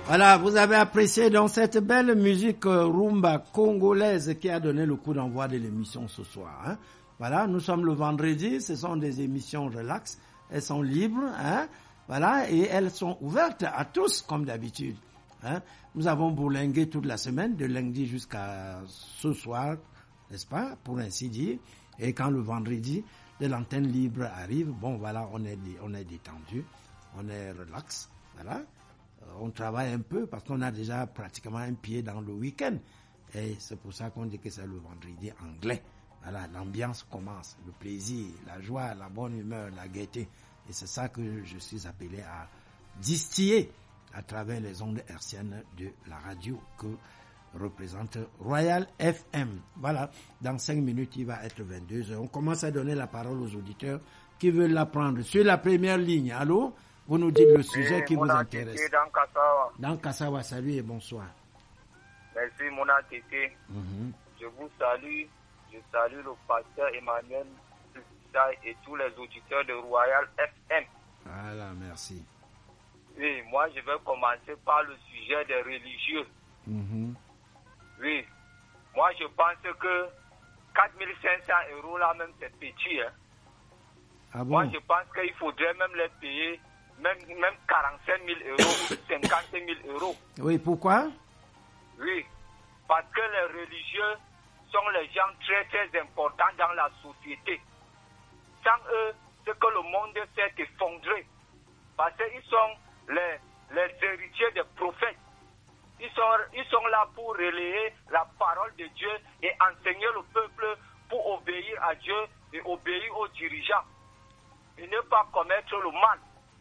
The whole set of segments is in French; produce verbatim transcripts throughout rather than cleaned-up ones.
Voilà, vous avez apprécié donc cette belle musique euh, rumba congolaise qui a donné le coup d'envoi de l'émission ce soir. Hein. Voilà, nous sommes le vendredi, ce sont des émissions relax, elles sont libres, hein. Voilà, et elles sont ouvertes à tous comme d'habitude. Hein. Nous avons bourlingué toute la semaine, de lundi jusqu'à ce soir, n'est-ce pas, pour ainsi dire. Et quand le vendredi de l'antenne libre arrive, bon voilà, on est on est détendu, on est relax, voilà. On travaille un peu parce qu'on a déjà pratiquement un pied dans le week-end. Et c'est pour ça qu'on dit que c'est le vendredi anglais. Voilà, l'ambiance commence, le plaisir, la joie, la bonne humeur, la gaieté. Et c'est ça que je suis appelé à distiller à travers les ondes hertziennes de la radio que représente Royal F M. Voilà, dans cinq minutes, il va être vingt-deux heures. On commence à donner la parole aux auditeurs qui veulent la prendre. Sur la première ligne, allô? Vous nous dites le sujet oui, qui vous intéresse. Dans Kassawa. Dans Kassawa, salut et bonsoir. Merci, Mona Tété. Mm-hmm. Je vous salue. Je salue le pasteur Emmanuel et tous les auditeurs de Royal F M. Voilà, merci. Oui, moi, je vais commencer par le sujet des religieux. Mm-hmm. Oui, moi, je pense que quatre mille cinq cents euros, là, même, c'est petit. Hein. Ah bon? Moi, je pense qu'il faudrait même les payer. Même, même quarante-cinq mille euros ou cinquante mille euros. Oui, pourquoi? Oui, parce que les religieux sont les gens très très importants dans la société. Sans eux, c'est que le monde s'est effondré. Parce qu'ils sont les, les héritiers des prophètes. Ils sont, ils sont là pour relayer la parole de Dieu et enseigner le peuple pour obéir à Dieu et obéir aux dirigeants. Et ne pas commettre le mal.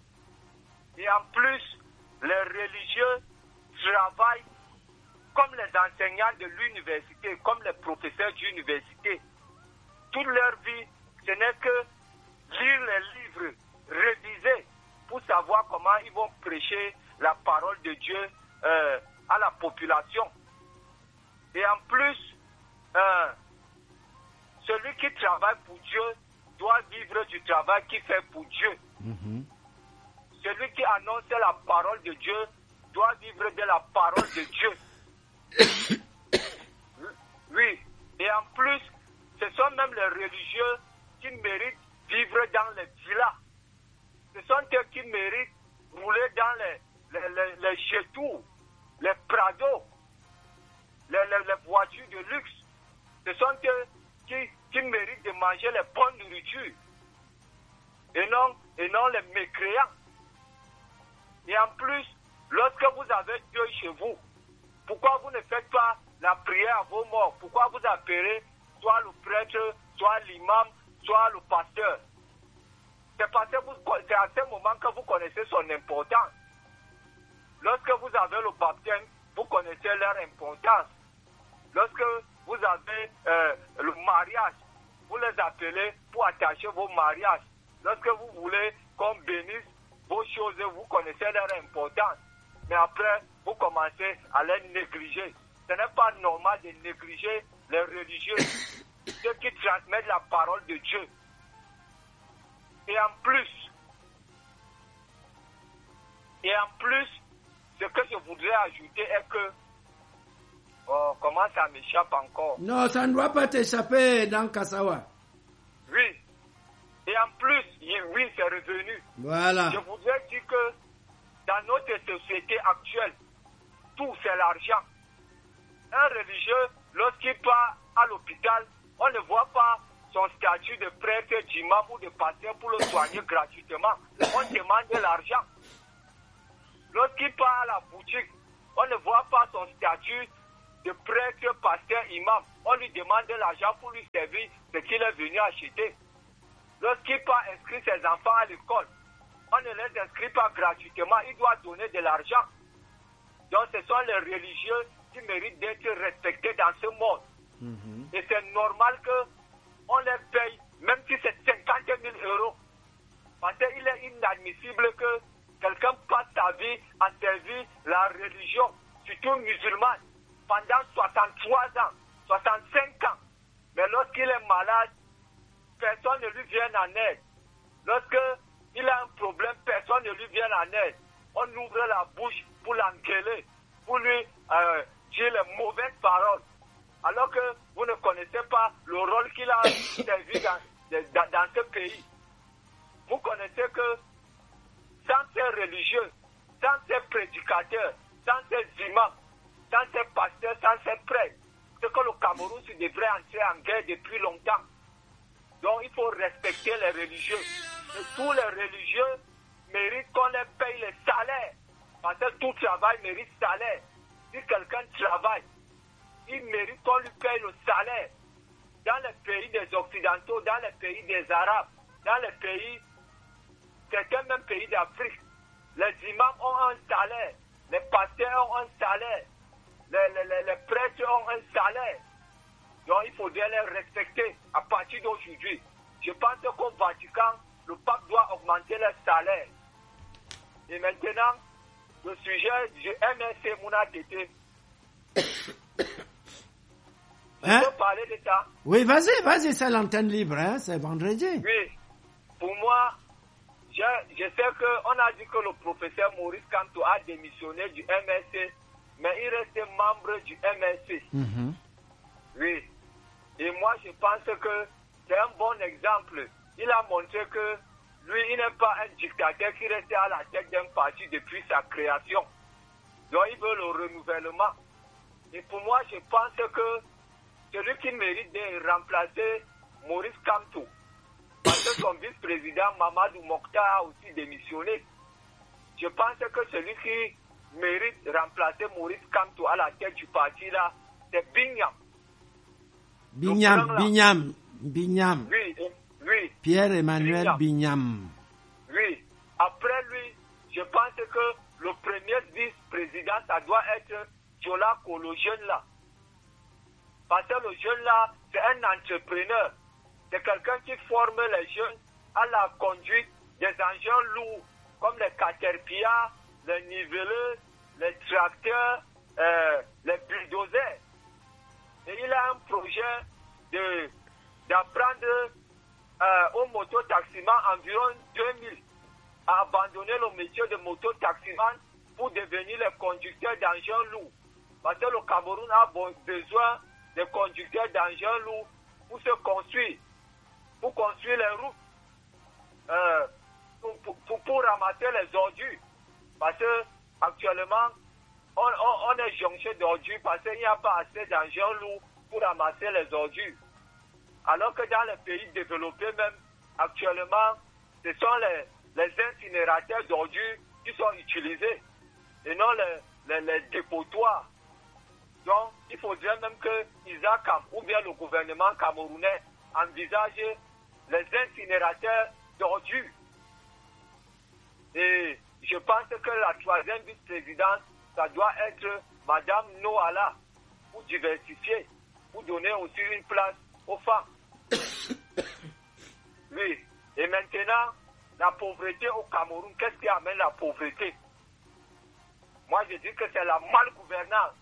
Et en plus, les religieux travaillent comme les enseignants de l'université, comme les professeurs d'université. Toute leur vie, ce n'est que lire les livres, réviser pour savoir comment ils vont prêcher la parole de Dieu euh, à la population. Et en plus, euh, celui qui travaille pour Dieu doit vivre du travail qu'il fait pour Dieu. Mm-hmm. Celui qui annonce la parole de Dieu doit vivre de la parole de Dieu. Oui. Et en plus, ce sont même les religieux qui méritent vivre dans les villas. Ce sont eux qui méritent rouler dans les, les, les, les châteaux, les prados, les, les, les voitures de luxe. Ce sont eux qui, qui méritent de manger les bonnes nourritures. Et non, et non les mécréants. Et en plus, lorsque vous avez Dieu chez vous, pourquoi vous ne faites pas la prière à vos morts? Pourquoi vous appelez soit le prêtre, soit l'imam, soit le pasteur? C'est parce que vous, c'est à ce moment que vous connaissez son importance. Lorsque vous avez le baptême, vous connaissez leur importance. Lorsque vous avez euh, le mariage, vous les appelez pour attacher vos mariages. Lorsque vous voulez qu'on bénisse vos choses, vous connaissez leur importance. Mais après, vous commencez à les négliger. Ce n'est pas normal de négliger les religieux, ceux qui transmettent la parole de Dieu. Et en plus, et en plus, ce que je voudrais ajouter est que, oh, comment ça m'échappe encore? Non, ça ne doit pas t'échapper dans Kassawa. Oui. Et en plus, oui, c'est revenu. Voilà. Je voudrais dire que dans notre société actuelle, tout c'est l'argent. Un religieux, lorsqu'il part à l'hôpital, on ne voit pas son statut de prêtre, d'imam ou de pasteur pour le soigner gratuitement. On demande de l'argent. Lorsqu'il part à la boutique, on ne voit pas son statut de prêtre, pasteur, imam. On lui demande de l'argent pour lui servir ce qu'il est venu acheter. Lorsqu'il part inscrire ses enfants à l'école, on ne les inscrit pas gratuitement, il doit donner de l'argent. Donc ce sont les religieux qui méritent d'être respectés dans ce monde. Mm-hmm. Et c'est normal qu'on les paye, même si c'est cinquante mille euros. Parce qu'il est inadmissible que quelqu'un passe sa vie à servir la religion, surtout musulmane, pendant soixante-trois ans, soixante-cinq ans. Mais lorsqu'il est malade, personne ne lui vient en aide. Lorsqu'il a un problème, personne ne lui vient en aide. on ouvre la bouche pour l'engueuler, pour lui euh, dire les mauvaises paroles. Alors que vous ne connaissez pas le rôle qu'il a servi dans, dans, dans ce pays. Vous connaissez que sans ces religieux, sans ces prédicateurs, sans ces imams, sans ces pasteurs, sans ces prêtres, c'est que le Cameroun se devrait entrer en guerre depuis longtemps. Donc il faut respecter les religieux. Et tous les religieux méritent qu'on les paye les salaires. Parce que tout travail mérite salaire. Si quelqu'un travaille, il mérite qu'on lui paye le salaire. Dans les pays des Occidentaux, dans les pays des Arabes, dans les pays, certains même pays d'Afrique, les imams ont un salaire, les pasteurs ont un salaire, les, les, les, les prêtres ont un salaire. Donc il faudrait les respecter à partir d'aujourd'hui. Je pense qu'au Vatican, le pape doit augmenter le salaire. Et maintenant, le sujet du M S C Mouna Tété. Hein? Je peux parler de ça? Oui, vas-y, vas-y, c'est l'antenne libre, hein, c'est vendredi. Oui. Pour moi, je, je sais qu'on a dit que le professeur Maurice Kamto a démissionné du M S C, mais il reste membre du M S C. Mm-hmm. Oui. Et moi, je pense que c'est un bon exemple. Il a montré que lui, il n'est pas un dictateur qui reste à la tête d'un parti depuis sa création. Donc, il veut le renouvellement. Et pour moi, je pense que celui qui mérite de remplacer Maurice Kamto, parce que son vice-président Mamadou Mokhtar a aussi démissionné. Je pense que celui qui mérite de remplacer Maurice Kamto à la tête du parti là, c'est Bignam. Bignam, Bignam, Bignam. Oui, oui. Pierre-Emmanuel Bignam. Oui. Après lui, je pense que le premier vice-président, ça doit être Jola Ko, le jeune là. Parce que le jeune là, c'est un entrepreneur. C'est quelqu'un qui forme les jeunes à la conduite des engins lourds, comme les caterpillars, les niveleurs, les tracteurs, euh, les bulldozers. Et il a un projet de, d'apprendre euh, aux mototaximans environ deux mille à abandonner le métier de mototaximan pour devenir les conducteurs d'engins lourds. Parce que le Cameroun a besoin de conducteurs d'engins lourds pour se construire, pour construire les routes, euh, pour, pour, pour, pour ramasser les ordures. Parce que actuellement, on, on, on est jonché d'ordures parce qu'il n'y a pas assez d'engins lourds pour ramasser les ordures. Alors que dans les pays développés même, actuellement, ce sont les, les incinérateurs d'ordures qui sont utilisés et non les, les, les dépotoirs. Donc, il faudrait même que Isaac ou bien le gouvernement camerounais envisage les incinérateurs d'ordures. Et je pense que la troisième vice-présidence, ça doit être Madame Noala, pour diversifier, pour donner aussi une place aux femmes. Oui. Et maintenant, la pauvreté au Cameroun, qu'est-ce qui amène la pauvreté? Moi, je dis que c'est la malgouvernance.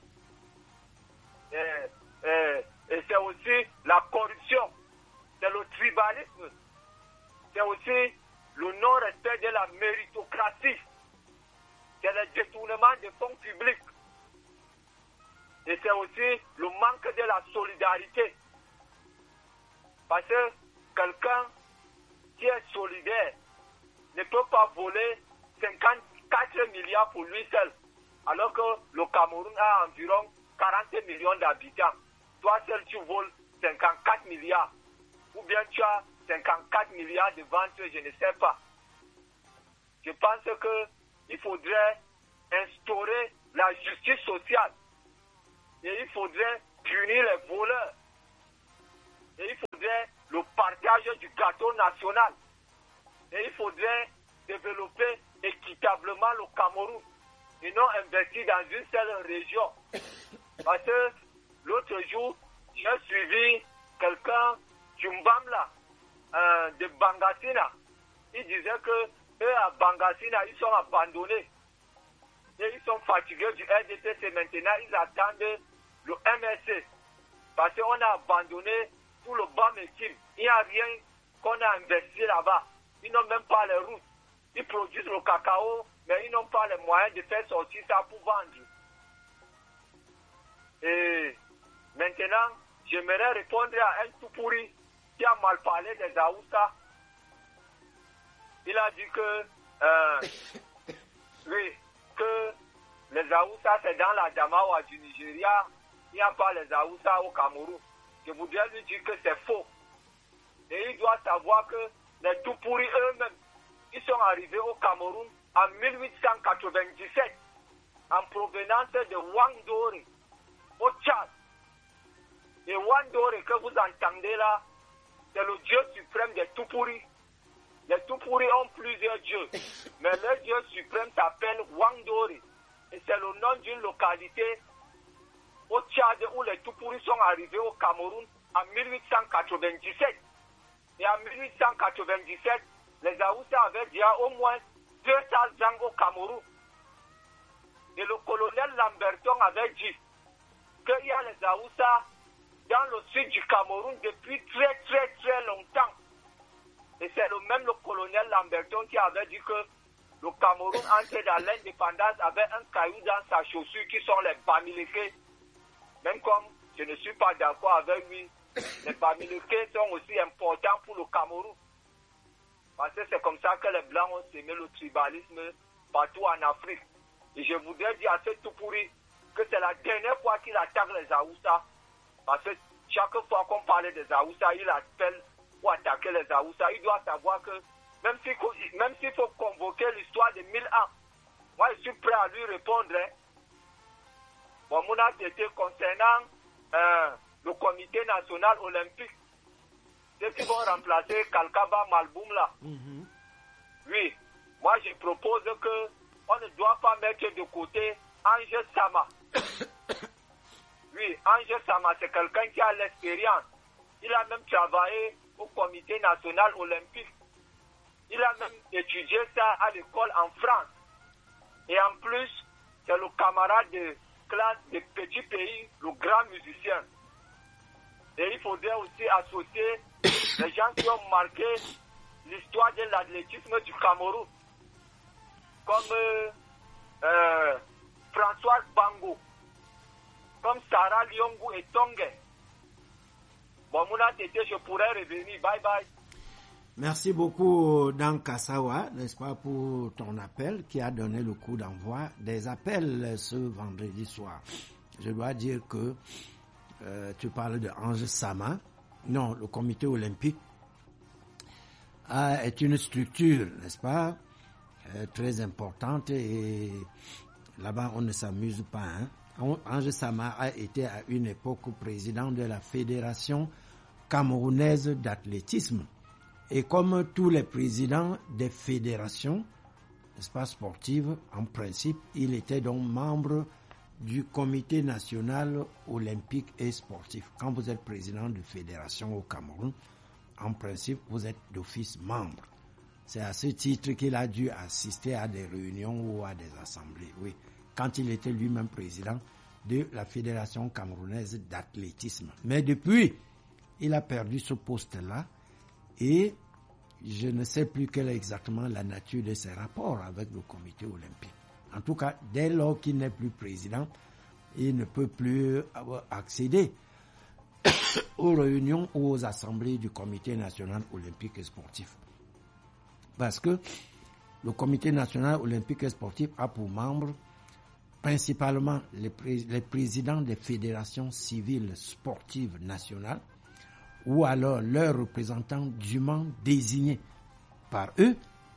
Et, et, et c'est aussi la corruption. C'est le tribalisme. C'est aussi le non-respect de la méritocratie. C'est le détournement des fonds publics. Et c'est aussi le manque de la solidarité. Parce que quelqu'un qui est solidaire ne peut pas voler cinquante-quatre milliards pour lui seul. Alors que le Cameroun a environ quarante millions d'habitants. Toi seul, tu voles cinquante-quatre milliards. Ou bien tu as cinquante-quatre milliards de ventes, je ne sais pas. Je pense qu'il faudrait instaurer la justice sociale. Et il faudrait punir les voleurs. Et il faudrait le partage du gâteau national. Et il faudrait développer équitablement le Cameroun. Et non investir dans une seule région. Parce que l'autre jour, j'ai suivi quelqu'un du Mbamla, euh, de Bangassina. Il disait que eux à Bangassina, ils sont abandonnés. Et ils sont fatigués du R D P C maintenant. Ils attendent le M S C. Parce qu'on a abandonné tout le bas métier. Il n'y a rien qu'on a investi là-bas. Ils n'ont même pas les routes. Ils produisent le cacao mais ils n'ont pas les moyens de faire sortir ça pour vendre. Et maintenant, j'aimerais répondre à un tout pourri qui a mal parlé des Aoussa. Il a dit que, euh, oui, que les Aoussa c'est dans la Damawa du Nigeria, il n'y a pas les Aoussa au Cameroun. Je voudrais lui dire que c'est faux. Et il doit savoir que les tout pourris eux-mêmes, ils sont arrivés au Cameroun en mille huit cent quatre-vingt-dix-sept en provenance de Wandore, au Tchad. Et Wandore que vous entendez là, c'est le dieu suprême des tout pourris. Les tout pourris ont plusieurs dieux, mais le dieu suprême s'appelle Wandore. Et c'est le nom d'une localité au Tchad où les tout pourris sont arrivés au Cameroun en mille huit cent quatre-vingt-dix-sept. Et en mille huit cent quatre-vingt-dix-sept, les Aoussa avaient déjà au moins deux cents ans au Cameroun. Et le colonel Lamberton avait dit qu'il y a les Aoussa dans le sud du Cameroun depuis très très très longtemps. Et c'est le même le colonel Lamberton qui avait dit que le Cameroun entré dans l'indépendance avait un caillou dans sa chaussure qui sont les Bamileke. Même comme je ne suis pas d'accord avec lui, les Bamileke sont aussi importants pour le Cameroun. Parce que c'est comme ça que les Blancs ont sémé le tribalisme partout en Afrique. Et je voudrais dire à ce tout pourri que c'est la dernière fois qu'il attaque les Aoussa. Parce que chaque fois qu'on parlait des Aoussa, il appelle pour attaquer les Aoussa. Il doit savoir que même s'il faut, même s'il faut convoquer l'histoire de mille ans, moi je suis prêt à lui répondre. Hein. Bon, mon a été concernant euh, le comité national olympique. Ceux qui vont remplacer Kalkaba Malboum là. Mm-hmm. Oui, moi je propose que on ne doit pas mettre de côté Ange Sama. Oui, Ange Sama, c'est quelqu'un qui a l'expérience. Il a même travaillé au comité national olympique. Il a même étudié ça à l'école en France. Et en plus, c'est le camarade de classe de petits pays, le grand musicien. Et il faudrait aussi associer les gens qui ont marqué l'histoire de l'athlétisme du Cameroun. Comme euh, euh, François Bango, comme Sarah Lyongu et Tongue. Bon, Mouna Tété, je pourrais revenir. Bye bye. Merci beaucoup, Dan Kassawa, n'est-ce pas, pour ton appel qui a donné le coup d'envoi des appels ce vendredi soir. Je dois dire que euh, tu parles de Ange Sama. Non, le comité olympique a, est une structure, n'est-ce pas, euh, très importante et là-bas on ne s'amuse pas. Hein. Ange Sama a été à une époque président de la Fédération camerounaise d'athlétisme. Et comme tous les présidents des fédérations, n'est-ce pas, sportives, en principe, il était donc membre du Comité national olympique et sportif. Quand vous êtes président de fédération au Cameroun, en principe, vous êtes d'office membre. C'est à ce titre qu'il a dû assister à des réunions ou à des assemblées. Oui, quand il était lui-même président de la Fédération camerounaise d'athlétisme. Mais depuis, il a perdu ce poste-là et je ne sais plus quelle est exactement la nature de ses rapports avec le comité olympique. En tout cas, dès lors qu'il n'est plus président, il ne peut plus accéder aux réunions ou aux assemblées du comité national olympique et sportif. Parce que le comité national olympique et sportif a pour membres principalement les, pré- les présidents des fédérations civiles sportives nationales ou alors leurs représentants dûment désignés par eux.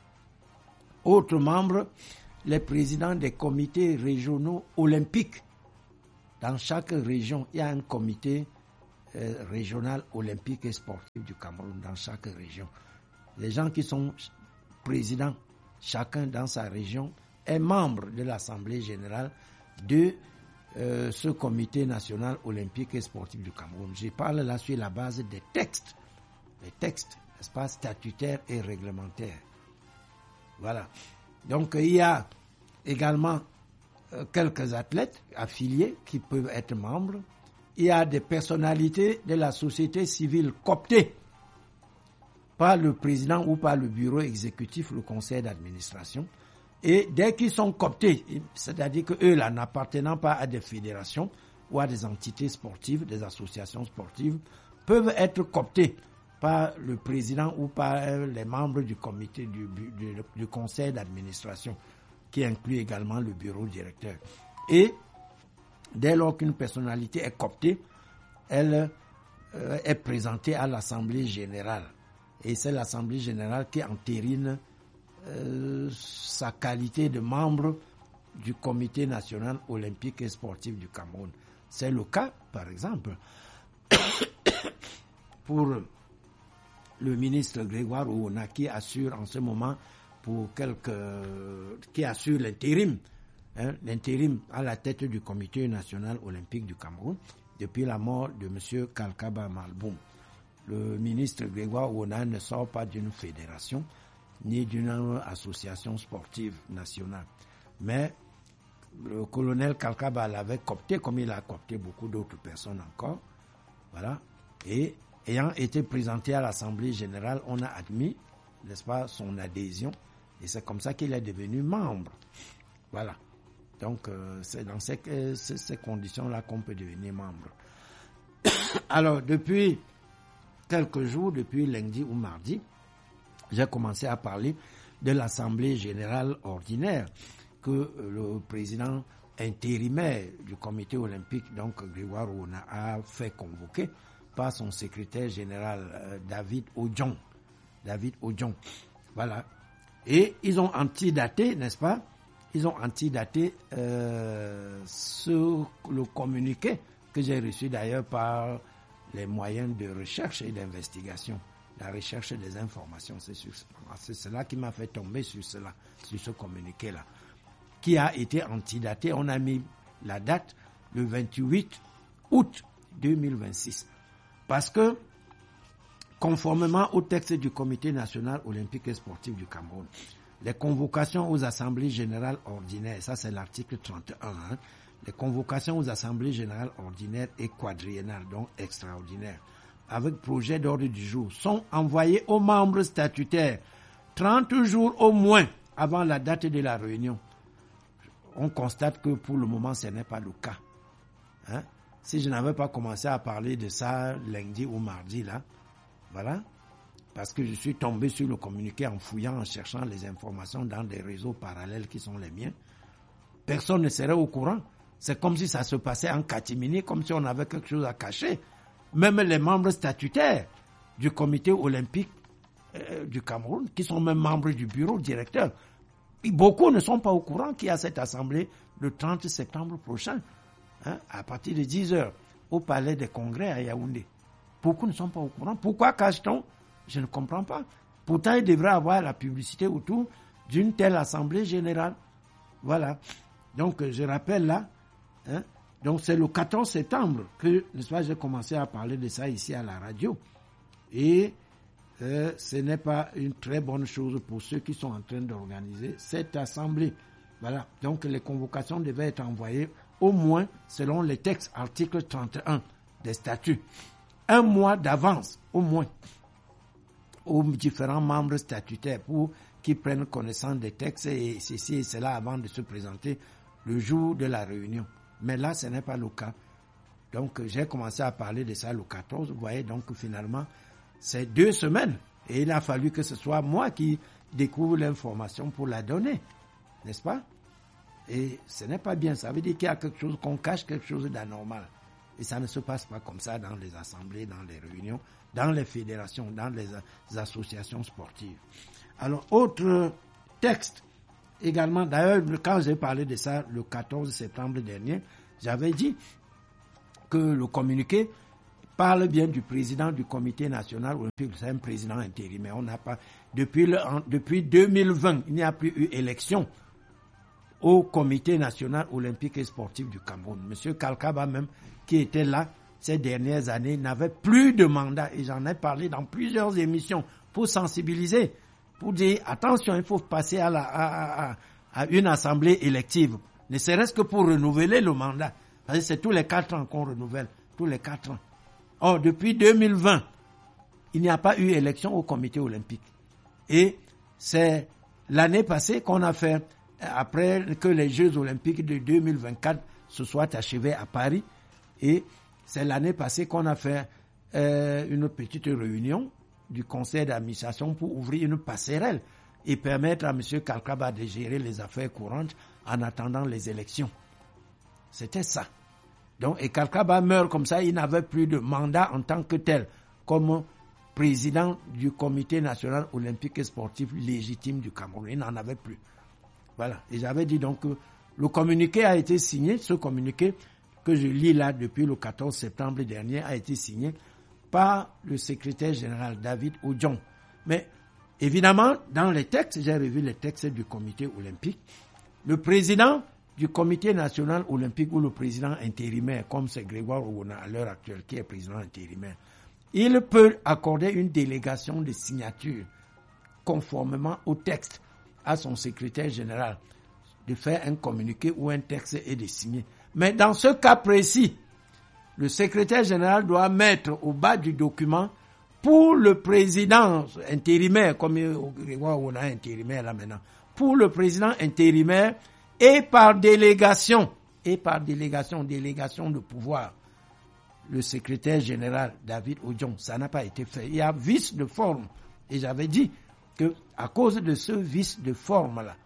Autres membres, les présidents des comités régionaux olympiques. Dans chaque région, il y a un comité euh, régional olympique et sportif du Cameroun dans chaque région. Les gens qui sont présidents, chacun dans sa région, est membre de l'Assemblée générale de euh, ce comité national olympique et sportif du Cameroun. Je parle là sur la base des textes, les textes, n'est-ce pas, statutaires et réglementaires. Voilà. Donc il y a également euh, quelques athlètes affiliés qui peuvent être membres. Il y a des personnalités de la société civile cooptées par le président ou par le bureau exécutif, le conseil d'administration. Et dès qu'ils sont cooptés, c'est-à-dire qu'eux, là, n'appartenant pas à des fédérations ou à des entités sportives, des associations sportives, peuvent être cooptés par le président ou par les membres du comité du, du, du conseil d'administration, qui inclut également le bureau directeur. Et dès lors qu'une personnalité est cooptée, elle euh, est présentée à l'Assemblée générale. Et c'est l'Assemblée générale qui entérine euh, sa qualité de membre du Comité national olympique et sportif du Cameroun. C'est le cas, par exemple, pour le ministre Grégoire Ouona, qui assure en ce moment pour quelques, qui assure l'intérim, hein, l'intérim à la tête du Comité national olympique du Cameroun depuis la mort de M. Kalkaba Malboum. Le ministre Grégoire Ouona ne sort pas d'une fédération ni d'une association sportive nationale, mais le colonel Kalkaba l'avait coopté, comme il a coopté beaucoup d'autres personnes encore, voilà, et ayant été présenté à l'Assemblée générale, on a admis, n'est-ce pas, son adhésion, et c'est comme ça qu'il est devenu membre. Voilà. Donc, euh, c'est dans ces, euh, ces conditions-là qu'on peut devenir membre. Alors, depuis quelques jours, depuis lundi ou mardi, j'ai commencé à parler de l'Assemblée générale ordinaire que le président intérimaire du comité olympique, donc Grégoire Ouona, a fait convoquer par son secrétaire général euh, David Odjon. David Odjon. Voilà. Et ils ont antidaté, n'est-ce pas? Ils ont antidaté euh, ce, le communiqué que j'ai reçu d'ailleurs par les moyens de recherche et d'investigation. La recherche des informations, c'est, sur, c'est cela qui m'a fait tomber sur cela, sur ce communiqué-là, qui a été antidaté. On a mis la date le vingt-huit août deux mille vingt-six. Parce que, conformément au texte du Comité national olympique et sportif du Cameroun, les convocations aux assemblées générales ordinaires, ça c'est l'article trente et un, hein, les convocations aux assemblées générales ordinaires et quadriennales, donc extraordinaires, avec projet d'ordre du jour, sont envoyées aux membres statutaires trente jours au moins avant la date de la réunion. On constate que pour le moment, ce n'est pas le cas. Hein? Si je n'avais pas commencé à parler de ça lundi ou mardi, là, voilà, parce que je suis tombé sur le communiqué en fouillant, en cherchant les informations dans des réseaux parallèles qui sont les miens, personne ne serait au courant. C'est comme si ça se passait en catimini, comme si on avait quelque chose à cacher. Même les membres statutaires du comité olympique euh, du Cameroun, qui sont même membres du bureau directeur, beaucoup ne sont pas au courant qu'il y a cette assemblée le trente septembre prochain, hein, à partir de dix heures, au palais des congrès à Yaoundé. Beaucoup ne sont pas au courant. Pourquoi cache-t-on? Je ne comprends pas. Pourtant, il devrait y avoir la publicité autour d'une telle assemblée générale. Voilà. Donc, je rappelle là, hein, donc c'est le quatorze septembre que, n'est-ce pas, j'ai commencé à parler de ça ici à la radio. Et euh, ce n'est pas une très bonne chose pour ceux qui sont en train d'organiser cette assemblée. Voilà. Donc, les convocations devaient être envoyées au moins, selon les textes, article trente et un des statuts, un mois d'avance, au moins, aux différents membres statutaires pour qu'ils prennent connaissance des textes et ceci et cela avant de se présenter le jour de la réunion. Mais là, ce n'est pas le cas. Donc, j'ai commencé à parler de ça le quatorze. Vous voyez, donc, finalement, c'est deux semaines. Et il a fallu que ce soit moi qui découvre l'information pour la donner. N'est-ce pas? Et ce n'est pas bien. Ça veut dire qu'il y a quelque chose, qu'on cache quelque chose d'anormal. Et ça ne se passe pas comme ça dans les assemblées, dans les réunions, dans les fédérations, dans les associations sportives. Alors, autre texte également, d'ailleurs, quand j'ai parlé de ça le quatorze septembre dernier, j'avais dit que le communiqué parle bien du président du comité national olympique, c'est un président intérimaire. On n'a pas, depuis, le, en, depuis deux mille vingt, il n'y a plus eu élection au comité national olympique et sportif du Cameroun. Monsieur Kalkaba même, qui était là ces dernières années, n'avait plus de mandat. Et j'en ai parlé dans plusieurs émissions pour sensibiliser, pour dire attention, il faut passer à, la, à, à, à une assemblée élective, ne serait-ce que pour renouveler le mandat. Parce que c'est tous les quatre ans qu'on renouvelle, tous les quatre ans. Or, depuis deux mille vingt, il n'y a pas eu élection au comité olympique. Et c'est l'année passée qu'on a fait après que les Jeux olympiques de deux mille vingt-quatre se soient achevés à Paris. Et c'est l'année passée qu'on a fait euh, une petite réunion du conseil d'administration pour ouvrir une passerelle et permettre à M. Kalkaba de gérer les affaires courantes en attendant les élections. C'était ça. Donc, et Kalkaba meurt comme ça, il n'avait plus de mandat en tant que tel, comme président du comité national olympique et sportif légitime du Cameroun. Il n'en avait plus. Voilà. Et j'avais dit donc que le communiqué a été signé, ce communiqué que je lis là depuis le quatorze septembre dernier a été signé par le secrétaire général David Odjon. Mais évidemment, dans les textes, j'ai revu les textes du comité olympique, le président du comité national olympique ou le président intérimaire, comme c'est Grégoire Ouona à l'heure actuelle, qui est président intérimaire, il peut accorder une délégation de signature conformément au texte à son secrétaire général de faire un communiqué ou un texte et de signer. Mais dans ce cas précis, le secrétaire général doit mettre au bas du document pour le président intérimaire, comme on a intérimaire là maintenant, pour le président intérimaire et par délégation, et par délégation, délégation de pouvoir, le secrétaire général David Odjon, ça n'a pas été fait. Il y a vice de forme. Et j'avais dit que à cause de ce vice de forme là,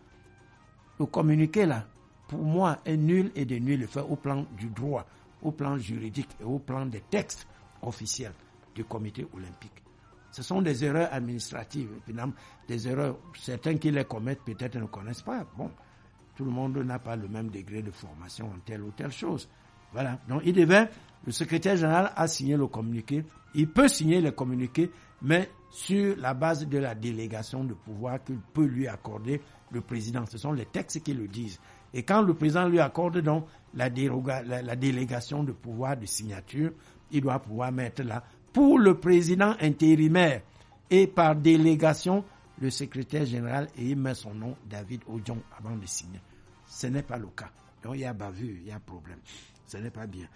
le communiqué là, pour moi, est nul et de nul fait au plan du droit, au plan juridique et au plan des textes officiels du comité olympique. Ce sont des erreurs administratives, finalement, des erreurs, certains qui les commettent peut-être ne connaissent pas. Bon, tout le monde n'a pas le même degré de formation en telle ou telle chose. Voilà, donc il devait, le secrétaire général a signé le communiqué, il peut signer le communiqué, mais sur la base de la délégation de pouvoir qu'il peut lui accorder le président. Ce sont les textes qui le disent. Et quand le président lui accorde donc la, déroga, la, la délégation de pouvoir de signature, il doit pouvoir mettre là, pour le président intérimaire et par délégation, le secrétaire général, et il met son nom, David Odjon, avant de signer. Ce n'est pas le cas. Donc il y a bavure, il y a problème. Ce n'est pas bien.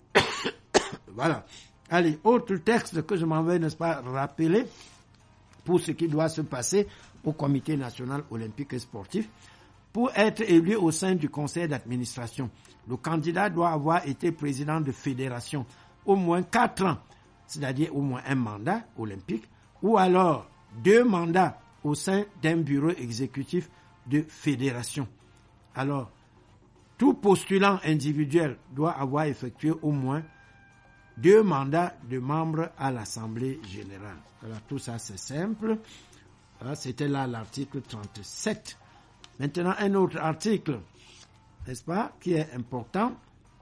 Voilà. Allez, autre texte que je m'en vais, n'est-ce pas, rappeler pour ce qui doit se passer au comité national olympique et sportif. Pour être élu au sein du conseil d'administration, le candidat doit avoir été président de fédération au moins quatre ans, c'est-à-dire au moins un mandat olympique, ou alors deux mandats au sein d'un bureau exécutif de fédération. Alors, tout postulant individuel doit avoir effectué au moins deux mandats de membre à l'Assemblée générale. Alors, tout ça, c'est simple. Alors, c'était là l'article trente-sept. Maintenant, un autre article, n'est-ce pas, qui est important.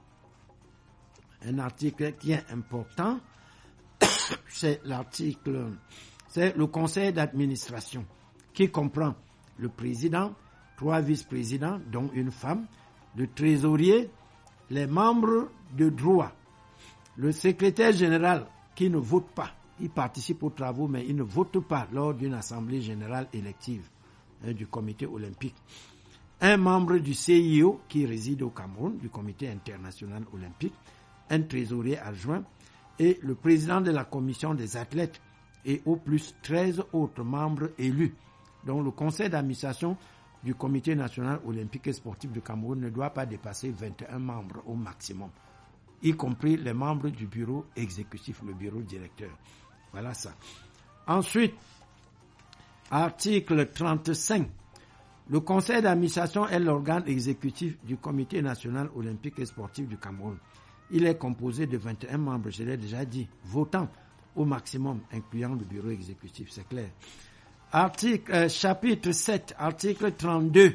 Un article qui est important, c'est l'article, c'est le conseil d'administration, qui comprend le président, trois vice-présidents, dont une femme, le trésorier, les membres de droit, le secrétaire général qui ne vote pas. Il participe aux travaux, mais il ne vote pas lors d'une assemblée générale élective hein, du comité olympique. Un membre du C I O qui réside au Cameroun, du comité international olympique, un trésorier adjoint et le président de la commission des athlètes et au plus treize autres membres élus. Donc le conseil d'administration du comité national olympique et sportif du Cameroun ne doit pas dépasser vingt et un membres au maximum, y compris les membres du bureau exécutif, le bureau directeur. Voilà ça. Ensuite, article trente-cinq. Le conseil d'administration est l'organe exécutif du comité national olympique et sportif du Cameroun. Il est composé de vingt et un membres, je l'ai déjà dit, votant au maximum, incluant le bureau exécutif, c'est clair. Article, euh, chapitre sept, article trente-deux.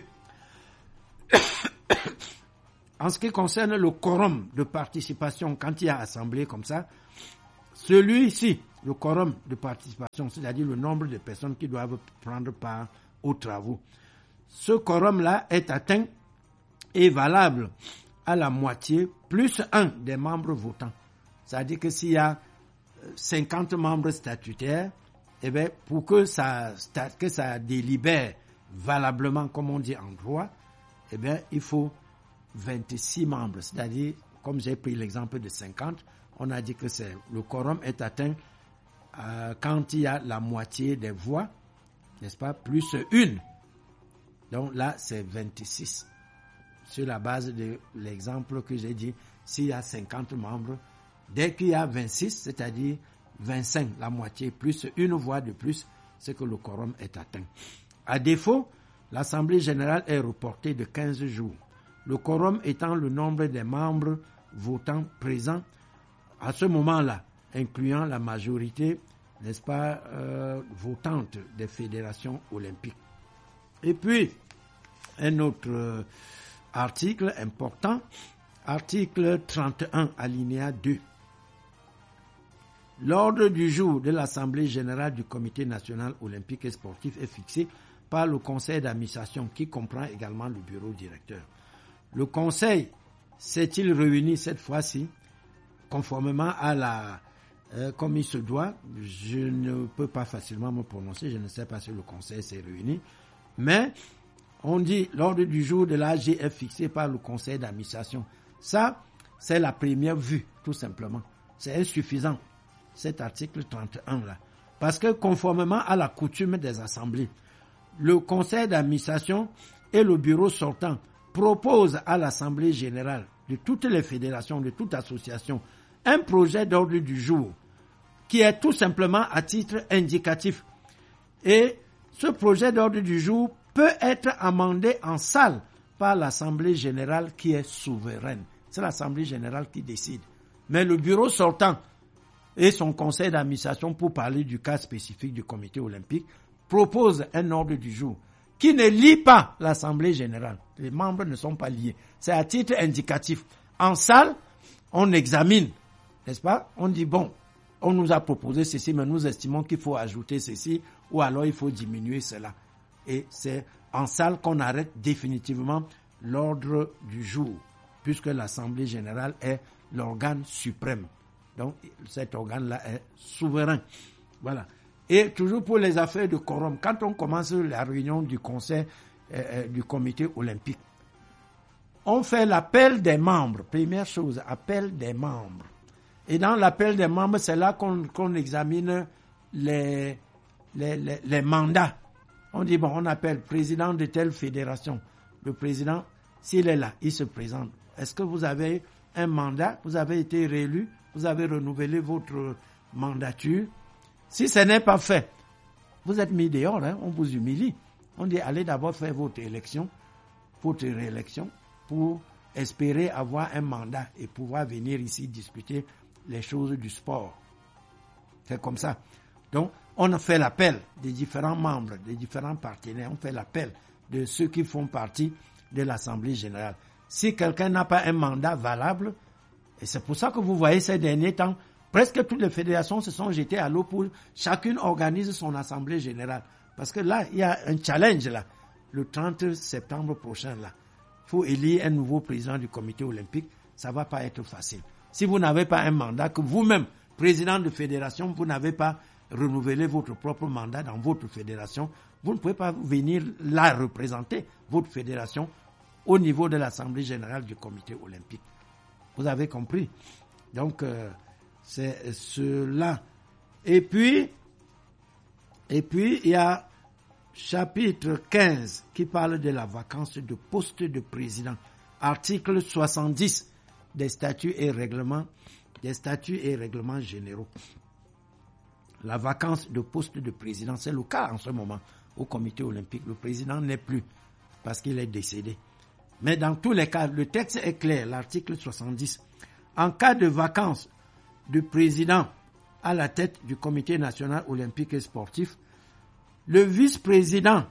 En ce qui concerne le quorum de participation, quand il y a assemblée comme ça, celui-ci, le quorum de participation, c'est-à-dire le nombre de personnes qui doivent prendre part aux travaux, ce quorum-là est atteint et valable à la moitié plus un des membres votants. C'est-à-dire que s'il y a cinquante membres statutaires, eh bien, pour que ça, que ça délibère valablement, comme on dit en droit, eh bien, il faut vingt-six membres. C'est-à-dire, comme j'ai pris l'exemple de cinquante, on a dit que c'est, le quorum est atteint euh, quand il y a la moitié des voix, n'est-ce pas, plus une Donc là, c'est vingt-six. Sur la base de l'exemple que j'ai dit, s'il y a cinquante membres, dès qu'il y a vingt-six, c'est-à-dire vingt-cinq, la moitié plus une voix de plus, c'est que le quorum est atteint. À défaut, l'Assemblée générale est reportée de quinze jours. Le quorum étant le nombre des membres votants présents à ce moment-là, incluant la majorité, n'est-ce pas, euh, votante des fédérations olympiques. Et puis, un autre euh, article important, article trente et un, alinéa deux. L'ordre du jour de l'Assemblée générale du Comité national olympique et sportif est fixé par le conseil d'administration qui comprend également le bureau directeur. Le conseil s'est-il réuni cette fois-ci conformément à la... Euh, comme il se doit, je ne peux pas facilement me prononcer, je ne sais pas si le conseil s'est réuni, mais on dit l'ordre du jour de l'A G est fixé par le conseil d'administration. Ça, c'est la première vue, tout simplement. C'est insuffisant, cet article trente et un là. Parce que conformément à la coutume des assemblées, le conseil d'administration et le bureau sortant proposent à l'Assemblée générale de toutes les fédérations, de toute association, un projet d'ordre du jour qui est tout simplement à titre indicatif. Et ce projet d'ordre du jour peut être amendé en salle par l'Assemblée générale qui est souveraine. C'est l'Assemblée générale qui décide. Mais le bureau sortant et son conseil d'administration, pour parler du cas spécifique du comité olympique, propose un ordre du jour qui ne lie pas l'Assemblée générale. Les membres ne sont pas liés. C'est à titre indicatif. En salle, on examine, n'est-ce pas? On dit, bon, on nous a proposé ceci, mais nous estimons qu'il faut ajouter ceci, ou alors il faut diminuer cela. Et c'est en salle qu'on arrête définitivement l'ordre du jour, puisque l'Assemblée générale est l'organe suprême. Donc, cet organe-là est souverain. Voilà. Et toujours pour les affaires de quorum, quand on commence la réunion du conseil, euh, du comité olympique, on fait l'appel des membres. Première chose, appel des membres. Et dans l'appel des membres, c'est là qu'on, qu'on examine les, les, les, les mandats. On dit, bon, on appelle président de telle fédération. Le président, s'il est là, il se présente. Est-ce que vous avez un mandat? Vous avez été réélu? Vous avez renouvelé votre mandature? Si ce n'est pas fait, vous êtes mis dehors, hein, on vous humilie. On dit, allez d'abord faire votre élection, votre réélection, pour espérer avoir un mandat et pouvoir venir ici discuter les choses du sport. C'est comme ça. Donc, on a fait l'appel des différents membres, des différents partenaires, on fait l'appel de ceux qui font partie de l'Assemblée générale. Si quelqu'un n'a pas un mandat valable, et c'est pour ça que vous voyez ces derniers temps, presque toutes les fédérations se sont jetées à l'eau pour chacune organise son Assemblée générale. Parce que là, il y a un challenge là, le trente septembre prochain là. Il faut élire un nouveau président du comité olympique, ça ne va pas être facile. Si vous n'avez pas un mandat, que vous-même, président de fédération, vous n'avez pas renouvelé votre propre mandat dans votre fédération, vous ne pouvez pas venir là représenter votre fédération au niveau de l'Assemblée générale du comité olympique. Vous avez compris? Donc, euh, c'est cela. Et puis, et puis, il y a chapitre quinze qui parle de la vacance de poste de président. Article soixante-dix des statuts et règlements, des statuts et règlements généraux. La vacance de poste de président, c'est le cas en ce moment au comité olympique. Le président n'est plus parce qu'il est décédé. Mais dans tous les cas, le texte est clair, l'article soixante-dix. En cas de vacance de président à la tête du comité national olympique et sportif, le vice-président,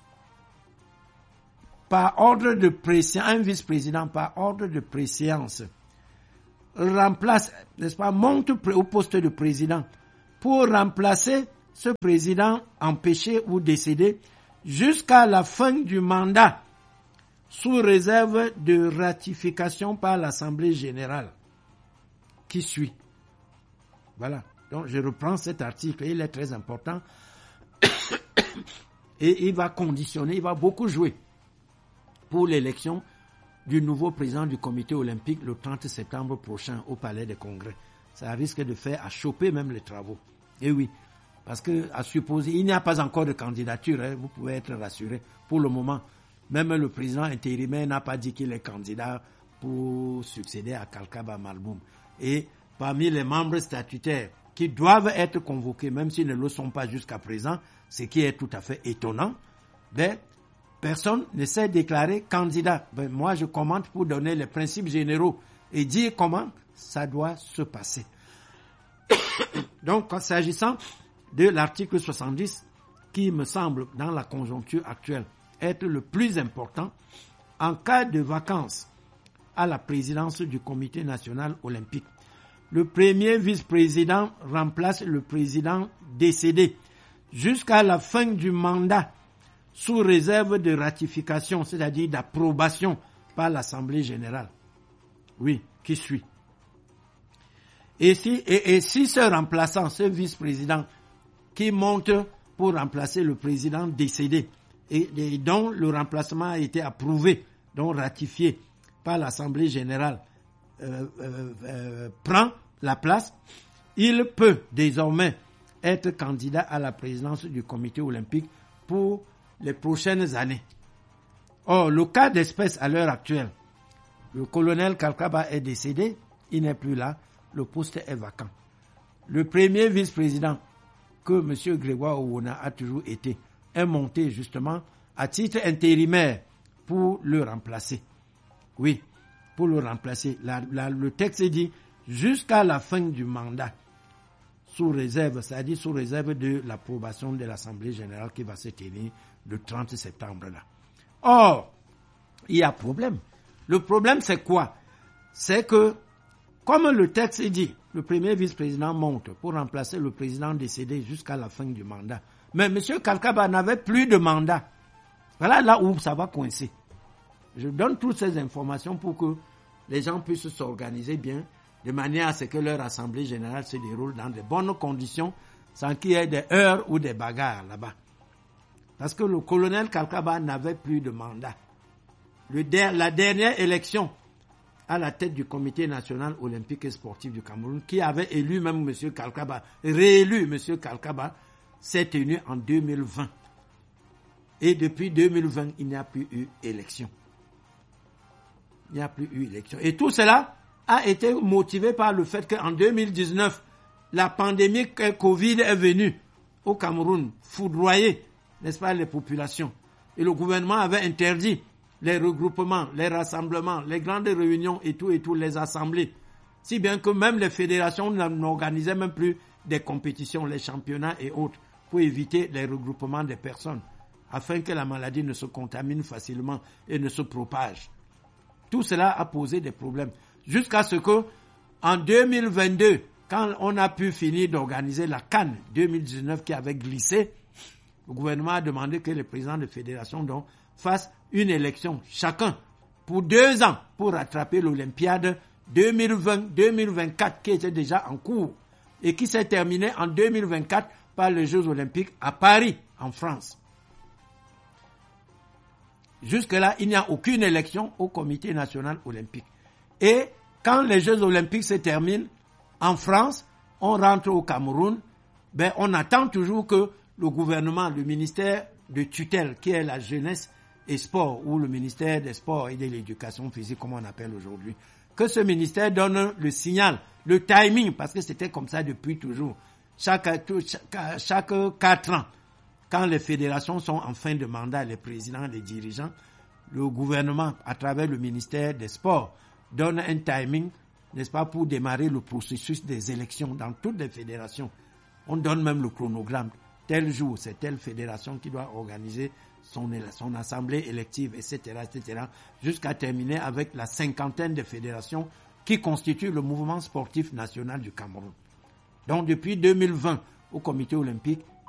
par ordre de préséance, un vice-président par ordre de préséance, remplace, n'est-ce pas, monte au poste de président pour remplacer ce président empêché ou décédé jusqu'à la fin du mandat, sous réserve de ratification par l'Assemblée générale qui suit. Voilà. Donc, je reprends cet article, il est très important et il va conditionner, il va beaucoup jouer pour l'élection du nouveau président du comité olympique le trente septembre prochain au Palais des Congrès. Ça risque de faire achoper même les travaux. Et oui, parce que à supposer, il n'y a pas encore de candidature, hein, vous pouvez être rassuré. Pour le moment, Même le président intérimaire n'a pas dit qu'il est candidat pour succéder à Kalkaba Malboum. Et parmi les membres statutaires qui doivent être convoqués, même s'ils ne le sont pas jusqu'à présent, ce qui est tout à fait étonnant, ben, personne ne s'est déclaré candidat. Ben, moi, je commente pour donner les principes généraux et dire comment ça doit se passer. Donc, s'agissant de l'article soixante-dix, qui me semble, dans la conjoncture actuelle, être le plus important, en cas de vacances à la présidence du Comité national olympique, le premier vice-président remplace le président décédé jusqu'à la fin du mandat, sous réserve de ratification, c'est-à-dire d'approbation par l'Assemblée générale. Oui, qui suit. Et si, et, et si ce remplaçant, ce vice-président, qui monte pour remplacer le président décédé, et, et dont le remplacement a été approuvé, donc ratifié par l'Assemblée générale, euh, euh, euh, prend la place, il peut désormais être candidat à la présidence du Comité olympique pour les prochaines années. Or, le cas d'espèce à l'heure actuelle, le colonel Kalkaba est décédé, il n'est plus là, le poste est vacant. Le premier vice-président, que M. Grégoire Owona a toujours été, est monté justement à titre intérimaire pour le remplacer. Oui, pour le remplacer. La, la, le texte dit jusqu'à la fin du mandat, sous réserve, c'est-à-dire sous réserve de l'approbation de l'Assemblée générale qui va se tenir le trente septembre là. Or, il y a problème. Le problème, c'est quoi? C'est que, comme le texte dit, le premier vice-président monte pour remplacer le président décédé jusqu'à la fin du mandat. Mais M. Kalkaba n'avait plus de mandat. Voilà là où ça va coincer. Je donne toutes ces informations pour que les gens puissent s'organiser bien, de manière à ce que leur assemblée générale se déroule dans de bonnes conditions, sans qu'il y ait des heurts ou des bagarres là-bas. Parce que le colonel Kalkaba n'avait plus de mandat. Le der, la dernière élection à la tête du Comité national olympique et sportif du Cameroun, qui avait élu même M. Kalkaba, réélu M. Kalkaba, s'est tenue en deux mille vingt. Et depuis deux mille vingt, il n'y a plus eu élection. Il n'y a plus eu élection. Et tout cela a été motivé par le fait qu'en deux mille dix-neuf, la pandémie Covid est venue au Cameroun, foudroyer, n'est-ce pas, les populations. Et le gouvernement avait interdit les regroupements, les rassemblements, les grandes réunions et tout et tout, les assemblées. Si bien que même les fédérations n'organisaient même plus des compétitions, les championnats et autres, pour éviter les regroupements des personnes, afin que la maladie ne se contamine facilement et ne se propage. Tout cela a posé des problèmes. Jusqu'à ce que, en deux mille vingt-deux, quand on a pu finir d'organiser la CAN deux mille dix-neuf qui avait glissé, le gouvernement a demandé que les présidents de fédération donc fassent une élection chacun pour deux ans pour rattraper l'Olympiade deux mille vingt deux mille vingt-quatre qui était déjà en cours et qui s'est terminée en deux mille vingt-quatre par les Jeux olympiques à Paris, en France. Jusque-là, il n'y a aucune élection au Comité national olympique. Et quand les Jeux olympiques se terminent en France, on rentre au Cameroun, ben on attend toujours que le gouvernement, le ministère de tutelle, qui est la jeunesse et sport, ou le ministère des sports et de l'éducation physique, comme on appelle aujourd'hui, que ce ministère donne le signal, le timing, parce que c'était comme ça depuis toujours. Chaque, chaque, chaque quatre ans, quand les fédérations sont en fin de mandat, les présidents, les dirigeants, le gouvernement, à travers le ministère des Sports, donne un timing, n'est-ce pas, pour démarrer le processus des élections dans toutes les fédérations. On donne même le chronogramme. Tel jour, c'est telle fédération qui doit organiser son, son assemblée élective, et cetera, et cetera, jusqu'à terminer avec la cinquantaine de fédérations qui constituent le mouvement sportif national du Cameroun. Donc, depuis deux mille vingt, au Comité olympique,